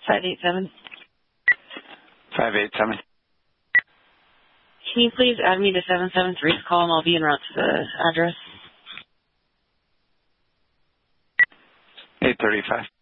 587. 587. Can you please add me to 773's call and I'll be en route to the address? 835.